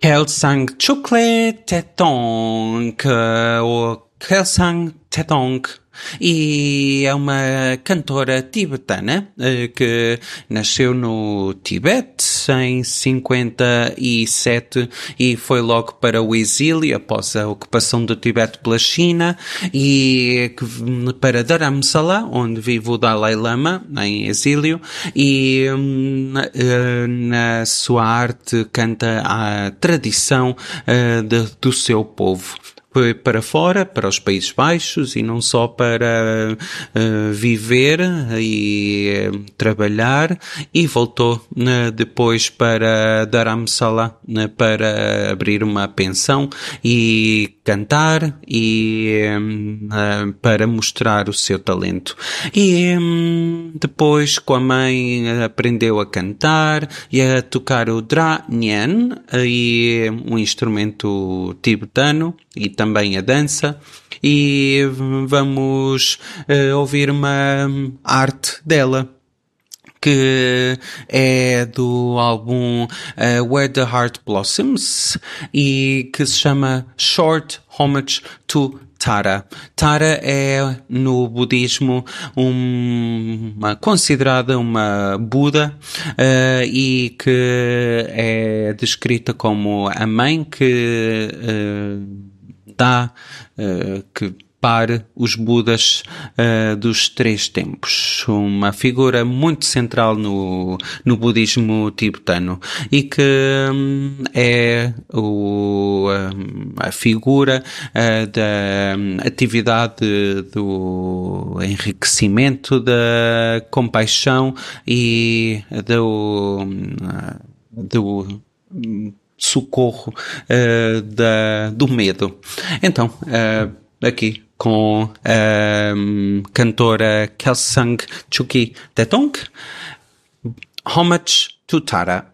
Kelsang Chukle Tetong, ou Kelsang Tetong, e é uma cantora tibetana que nasceu no Tibete em 57 e foi logo para o exílio após a ocupação do Tibete pela China e para Dharamsala, onde vive o Dalai Lama em exílio, e na sua arte canta a tradição do seu povo. Foi para fora, para os Países Baixos, e não só para viver e trabalhar, e voltou depois para Dharamsala para abrir uma pensão e cantar e para mostrar o seu talento. E depois com a mãe aprendeu a cantar e a tocar o Dra Nyen, e um instrumento tibetano, e também a dança, e vamos ouvir uma arte dela, que é do álbum Where the Heart Blossoms, e que se chama Short Homage to Tara. Tara é, no budismo, considerada uma Buda, e que é descrita como a mãe que que pare os Budas dos três tempos. Uma figura muito central no budismo tibetano, e que é a figura da atividade do enriquecimento, da compaixão e do socorro do medo. Então, aqui com a cantora Kelsang Chukle Tetong, Homage to Tara.